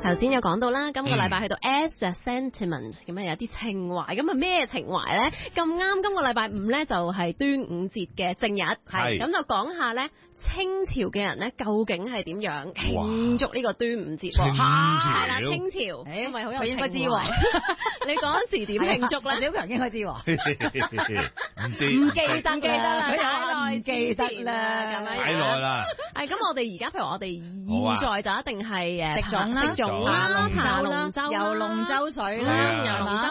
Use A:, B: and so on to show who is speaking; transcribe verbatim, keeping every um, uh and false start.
A: 頭先有講到啦，今個禮拜去到 as a sentiment 咁啊，有啲情懷，咁啊咩情懷咧？咁啱今個禮拜五咧就係端午節嘅正日，係咁就講下咧清朝嘅人咧究竟係點樣慶祝呢個端午節？
B: 清朝
A: 係啦，清朝，因為好有
C: 應該知
A: 喎。你嗰陣時點慶祝咧？
C: 小強應該知喎，
B: 唔知
C: 唔記得
A: 唔記得啦，
C: 佢
A: 太耐
C: 唔記得啦，
A: 咁樣
B: 太耐啦。
A: 係咁，我哋而家譬如我哋現在就一定係誒
C: 食粽啦
A: 食粽啦，爬龍舟啦，
C: 游龍舟水
B: 係啊
C: 啦，
A: 游龍舟